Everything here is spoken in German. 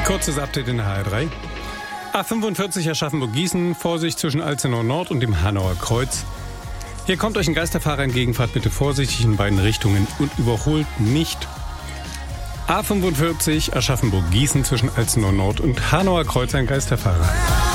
Kurzes Update in der HR3. A45 Aschaffenburg-Gießen, Vorsicht zwischen Alzenau Nord und dem Hanauer Kreuz. Hier kommt euch ein Geisterfahrer entgegen, fahrt bitte vorsichtig in beiden Richtungen und überholt nicht. A45 Aschaffenburg-Gießen zwischen Alzenau Nord und Hanauer Kreuz, ein Geisterfahrer.